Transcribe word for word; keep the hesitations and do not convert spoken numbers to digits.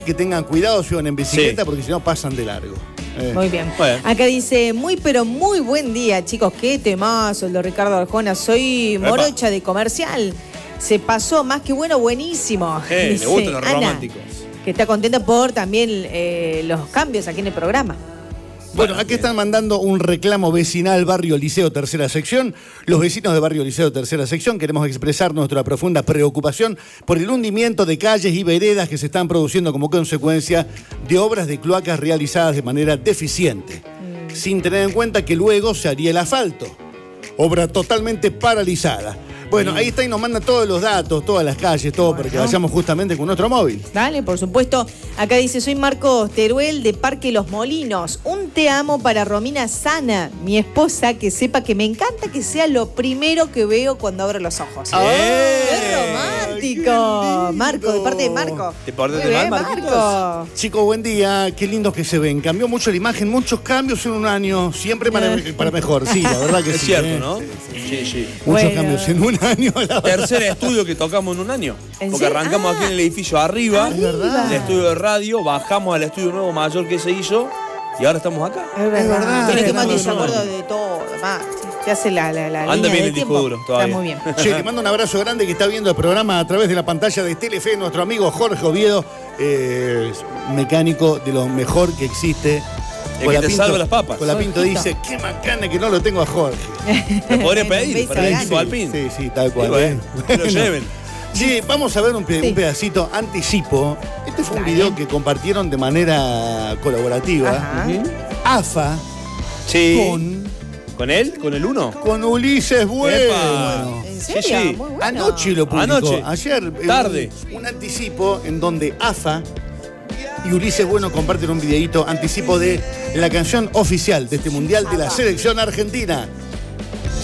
Que tengan cuidado si van en bicicleta, Sí. porque si no pasan de largo. Eh. Muy bien. Bueno. Acá dice, muy pero muy buen día, chicos. Qué temazo el de Ricardo Arjona. Soy Epa. morocha de Comercial. Se pasó más que bueno, buenísimo. Eh, Dice le gustan los Ana, románticos. que está contenta por también eh, los cambios aquí en el programa. Bueno, Bueno, aquí bien. están mandando un reclamo vecinal Barrio Liceo Tercera Sección. Los vecinos de Barrio Liceo Tercera Sección queremos expresar nuestra profunda preocupación por el hundimiento de calles y veredas que se están produciendo como consecuencia de obras de cloacas realizadas de manera deficiente, Mm. sin tener en cuenta que luego se haría el asfalto. Obra totalmente paralizada. Bueno, ahí está y nos manda todos los datos, todas las calles, todo, para que Bueno. vayamos justamente con nuestro móvil. Dale, por supuesto. Acá dice, soy Marcos Teruel de Parque Los Molinos. Un te amo para Romina Sana, mi esposa, que sepa que me encanta que sea lo primero que veo cuando abro los ojos. ¡Eh! ¡Qué romántico! ¡Qué lindo! Marco, de parte de Marco. ¿Te portaste Muy mal, bien, Marquitos? Marco. Chicos, buen día, qué lindos que se ven. Cambió mucho la imagen, muchos cambios en un año, siempre para, para mejor, sí, la verdad que Es sí. cierto, ¿eh? ¿no? Sí, sí. Sí, sí. Muchos Bueno. cambios en un año, la verdad. Tercer estudio que tocamos en un año. ¿En Porque serio? arrancamos Ah. aquí en el edificio arriba, Arriba. Es verdad. el estudio de radio, bajamos al estudio nuevo mayor que se hizo y ahora estamos acá. Es verdad. verdad, Tiene es que Mati verdad. se acuerda de todo, más. Te hace la, la, la Anda línea bien de el disco tiempo. duro, todavía. Está muy bien. Che, le mando un abrazo grande que está viendo el programa a través de la pantalla de Telefe, nuestro amigo Jorge Oviedo, eh, mecánico de lo mejor que existe. El que te salva las papas. Colapinto Jorgito. dice, qué macana que no lo tengo a Jorge. Te podría Un pedir beso para el grande. equipo Alpine. Sí, sí, tal Y cual. bueno, que lo lleven. Sí, vamos a ver un, pe- Sí. un pedacito, anticipo. Este fue un Dale. video que compartieron de manera colaborativa. Ajá. AFA Sí. con, ¿Con él? ¿Con el uno? con Ulises Bueno. Epa. ¿En Sí, serio? sí. Muy bueno. Anoche lo publicó. Anoche. Ayer. eh, Tarde. Un, un anticipo en donde AFA y Ulises Bueno comparten un videíto anticipo de la canción oficial de este Mundial de la Apa. selección argentina.